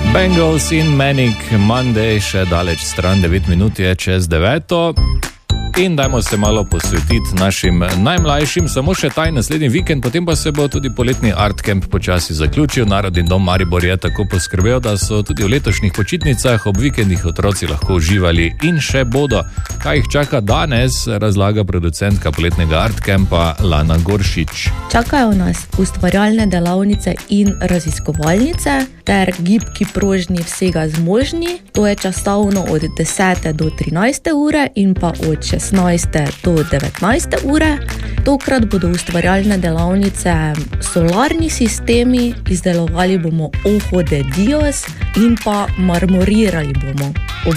Bengals in Manic Monday, še daleč stran, 9 minut je čez 9. In dajmo se malo posvetiti našim najmlajšim, samo še taj naslednji vikend, potem pa se bo tudi poletni Art Camp počasi zaključil. Narodni dom Maribor je tako poskrbel, da so tudi v letošnjih počitnicah ob vikendih otroci lahko uživali in še bodo. Kaj jih čaka danes, razlaga producentka poletnega Art Campa Lana Goršič. Čakajo nas ustvarjalne delavnice in raziskovalnice ter gibki prožni vsega zmožni. To je časovno od 10. do 13. ure in pa od 16. do 19. ure. Tokrat bodo ustvarjalne delavnice solarni sistemi, izdelovali bomo Ojo de Dios in pa marmorirali bomo. Ob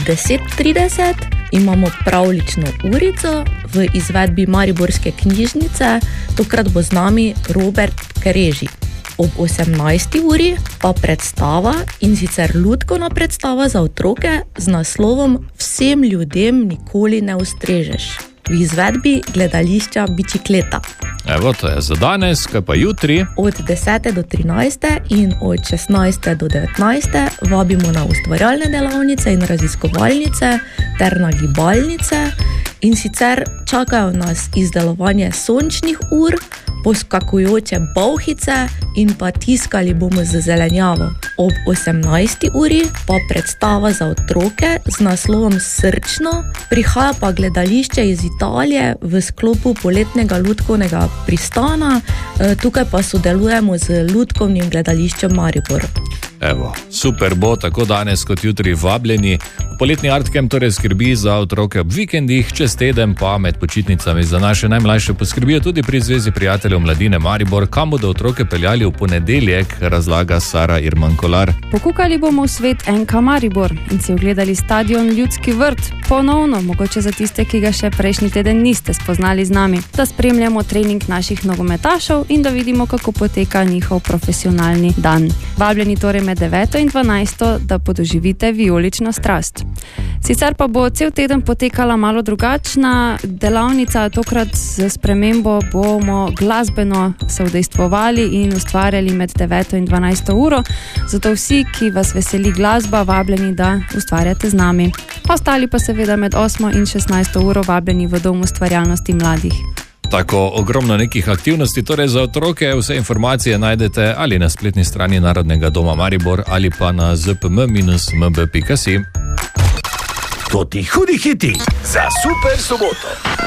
10:30 imamo pravlično urico v izvedbi Mariborske knjižnice, tokrat bo z nami Robert Kereži. Ob 18. uri pa predstava, in sicer lutkovna predstava za otroke z naslovom Vsem ljudem nikoli ne ustrežeš v izvedbi gledališča Bicikleta. Evo, to je za danes, kaj pa jutri? Od 10. do 13. in od 16. do 19. vabimo na ustvarjalne delavnice in raziskovalnice ter na gibalnice, in sicer čakajo nas izdelovanje sončnih ur, poskakujoče bolhice in pa tiskali bomo z zelenjavo. Ob 18. uri pa predstava za otroke z naslovom Srčno, prihaja pa gledališče iz Italije v sklopu poletnega lutkovnega pristana, tukaj pa sodelujemo z Lutkovnim gledališčem Maribor. Evo, super bo, tako danes kot jutri vabljeni. Poletni Art Camp torej skrbi za otroke ob vikendih, čez teden pa med počitnicami za naše najmlajše poskrbijo tudi pri Zvezi prijateljev mladine Maribor, kam bodo otroke peljali v ponedeljek, razlaga Sara Irman Kolar. Pokukali bomo v svet NK Maribor in si ogledali stadion Ljudski vrt, ponovno, mogoče za tiste, ki ga še prejšnji teden niste spoznali z nami, da spremljamo trening naših nogometašev in da vidimo, kako poteka njihov profesionalni dan. Vabljeni torej med 9. in 12. da podoživite vijolično strast. Sicer pa bo cel teden potekala malo drugačna delavnica, tokrat z spremembo bomo glasbeno se udejstvovali in ustvarjali med 9. in 12. uro, zato vsi, ki vas veseli glasba, vabljeni, da ustvarjate z nami. Ostali pa seveda med 8. in 16. uro vabljeni v Dom ustvarjalnosti mladih. Tako ogromno nekih aktivnosti, torej za otroke, vse informacije najdete ali na spletni strani Narodnega doma Maribor ali pa na zpm-mb.si. To ti hudi hiti za super soboto.